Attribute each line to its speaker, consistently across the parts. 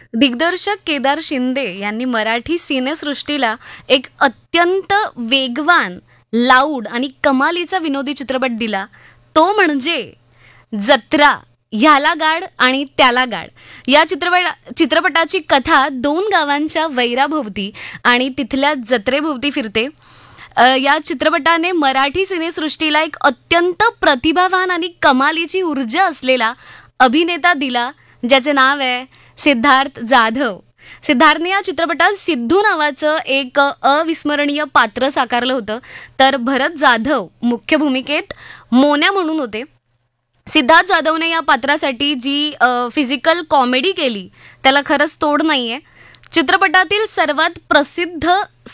Speaker 1: दिग्दर्शक केदार शिंदे यांनी मराठी सिनेसृष्टीला एक अत्यंत वेगवान, लाऊड आणि कमालीचा विनोदी चित्रपट दिला. तो म्हणजे जत्रा. ह्याला गाड आणि त्याला गाड. या चित्रपटाची कथा दोन गावांच्या वैराभोवती आणि तिथल्या जत्रेभोवती फिरते. या चित्रपटाने मराठी सिनेसृष्टीला एक अत्यंत प्रतिभावान आणि कमालीची ऊर्जा असलेला अभिनेता दिला, ज्याचे नाव आहे सिद्धार्थ जाधव. सिद्धार्थने या चित्रपटात सिद्धू नावाचं एक अविस्मरणीय पात्र साकारलं होतं, तर भरत जाधव मुख्य भूमिकेत मोन्या म्हणून होते. सिद्धार्थ जाधवने या पात्रासाठी जी फिजिकल कॉमेडी केली त्याला खरंच तोड नाहीये. चित्रपटातील सर्वात प्रसिद्ध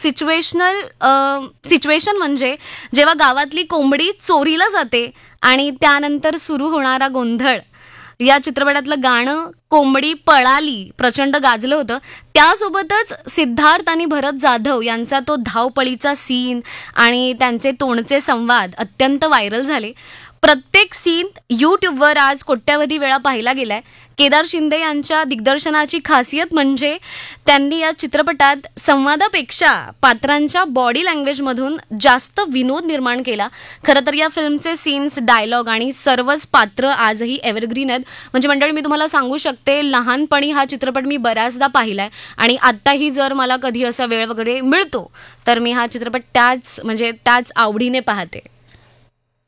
Speaker 1: सिच्युएशन म्हणजे जेव्हा गावातली कोंबडी चोरीला जाते आणि त्यानंतर सुरू होणारा गोंधळ. या चित्रपटातलं गाणं कोंबडी पळाली प्रचंड गाजलं होतं. त्यासोबतच सिद्धार्थ आणि भरत जाधव यांचा तो धावपळीचा सीन आणि त्यांचे तोंडचे संवाद अत्यंत व्हायरल झाले. प्रत्येक सीन यूट्यूबवर आज कोट्यावधी वेळा पाहिला गेलाय. केदार शिंदे यांच्या दिग्दर्शनाची खासियत म्हणजे त्यांनी या चित्रपटात संवादापेक्षा पात्रांच्या बॉडी लँग्वेजमधून जास्त विनोद निर्माण केला. खरं तर या फिल्मचे सीन्स, डायलॉग आणि सर्वच पात्र आजही एव्हरग्रीन आहेत. म्हणजे मंडळी, मी तुम्हाला सांगू शकते, लहानपणी हा चित्रपट मी बऱ्याचदा पाहिलाय आणि आत्ताही जर मला कधी असा वेळ वगैरे मिळतो तर मी हा चित्रपट त्याच आवडीने पाहते.